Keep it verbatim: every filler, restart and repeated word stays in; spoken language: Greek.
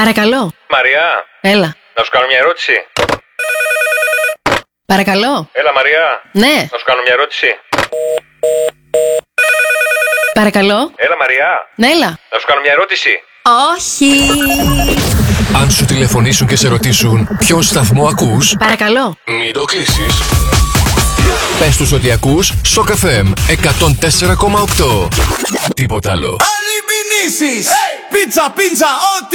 Παρακαλώ. Μαριά. Έλα. Να σου κάνω μια ερώτηση. Παρακαλώ. Έλα, Μαριά. Ναι. Να σου κάνω μια ερώτηση. Παρακαλώ. Έλα, Μαριά. Ναι, έλα. Να σου κάνω μια ερώτηση. Όχι. Αν σου τηλεφωνήσουν και σε ρωτήσουν ποιον σταθμό ακούς, Παρακαλώ. μην το κλείσεις. Πες τους ότι ακούς Σοκ εφ εμ εκατόν τέσσερα κόμμα οκτώ. Τίποτα άλλο. Άλλοι μηνύσεις. Πίτσα, πίτσα, ό,τι